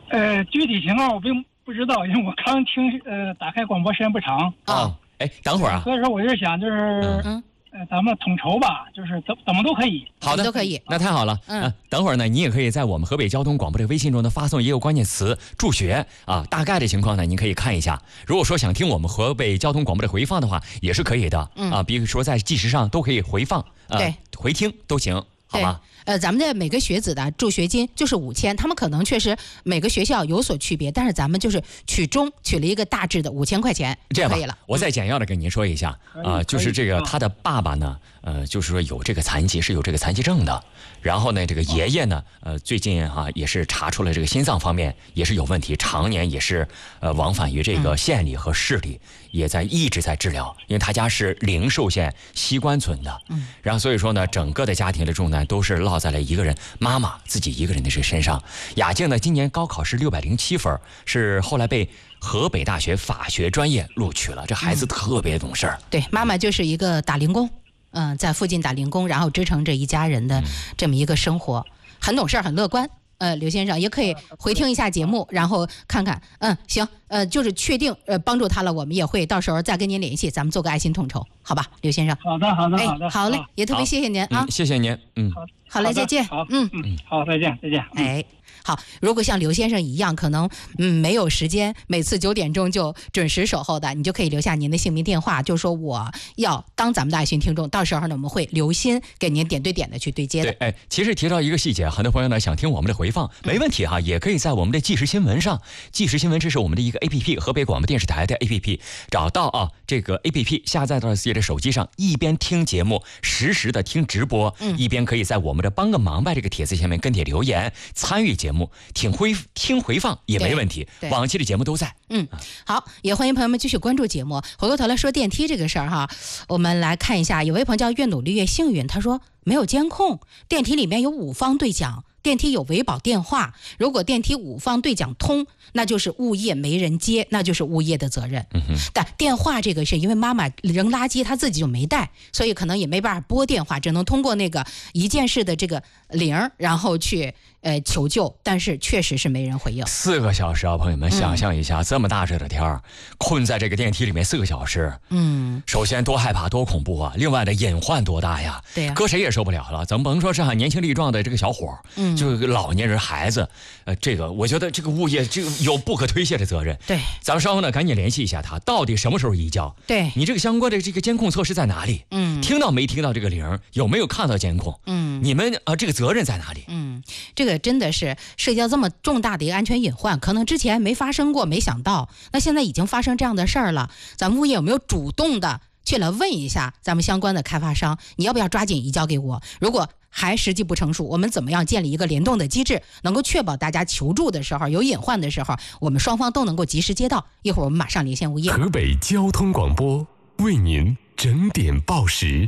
具体情况我并不知道，因为我刚听打开广播时间不长啊。等会儿啊。 所以说我就想就是咱们统筹吧，就是怎么都可以。 好的， 都可以。 那太好了。等会儿呢，你也可以在我们河北交通广播的微信中呢发送一个关键词助学啊，大概的情况呢您可以看一下。如果说想听我们河北交通广播的回放的话，也是可以的啊，比如说在计时上都可以回放对， 回听都行，好吗？ 咱们的每个学子的助学金就是5000，他们可能确实每个学校有所区别，但是咱们就是取了一个大致的5000块钱就可以了。 我再简要的跟您说一下就是这个他的爸爸呢，就是说有这个残疾，是有这个残疾证的。然后呢，这个爷爷呢，最近也是查出了这个心脏方面也是有问题，常年也是往返于这个县里和市里，也一直在治疗，因为他家是灵寿县西关村的。然后所以说呢，整个的家庭的重担都是落在了一个人妈妈自己一个人的这身上。雅静呢，今年高考是607分，是后来被河北大学法学专业录取了。这孩子特别懂事。 对，妈妈就是一个打零工。在附近打零工，然后支撑着一家人的这么一个生活，很懂事，很乐观。刘先生也可以回听一下节目，然后看看。行，就是确定帮助他了，我们也会到时候再跟您联系，咱们做个爱心统筹，好吧，刘先生。 好的， 好嘞，也特别谢谢您啊。 谢谢您。 好嘞，再见。 好，再见。 好，如果像刘先生一样，可能没有时间，每次9点钟就准时守候的，你就可以留下您的姓名电话，就说我要当咱们的爱心听众，到时候呢，我们会留心给您点对点的去对接的。 对，其实提到一个细节，很多朋友呢想听我们的回放，没问题哈，也可以在我们的即时新闻上，即时新闻这是我们的一个 APP， 河北广播电视台的 APP， 找到这个 APP 下载到自己的手机上，一边听节目，实时的听直播，一边可以在我们的帮个忙吧这个帖子下面跟帖留言，参与节目，听回放也没问题，往期的节目都在。 好，也欢迎朋友们继续关注节目。回过头来说电梯这个事儿哈，我们来看一下，有位朋友叫越努力越幸运，他说没有监控，电梯里面有5方对讲，电梯有维保电话，如果电梯5方对讲通，那就是物业没人接，那就是物业的责任。但电话这个是因为妈妈扔垃圾，她自己就没带，所以可能也没办法拨电话，只能通过那个一件事的这个铃，然后去求救，但是确实是没人回应。 4个小时啊，朋友们想象一下，这么大热的天儿，困在这个电梯里面4个小时，首先多害怕多恐怖啊，另外的隐患多大呀。 对呀， 搁谁也受不了了，咱们甭说是年轻力壮的这个小伙，就是老年人孩子，这个我觉得这个物业这个有不可推卸的责任。 对， 咱们稍后呢赶紧联系一下他，到底什么时候移交？ 对， 你这个相关的这个监控测试在哪里？听到没听到这个铃？有没有看到监控？你们这个责任在哪里？ 这个真的是涉及到这么重大的一个安全隐患，可能之前没发生过，没想到，那现在已经发生这样的事儿了，咱们物业有没有主动的去来问一下咱们相关的开发商，你要不要抓紧移交给我？如果还时机不成熟，我们怎么样建立一个联动的机制，能够确保大家求助的时候，有隐患的时候，我们双方都能够及时接到。一会儿我们马上连线物业。 河北交通广播为您整点报时。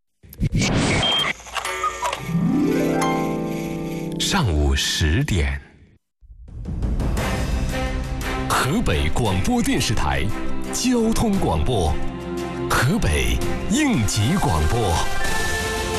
上午10点，河北广播电视台交通广播，河北应急广播。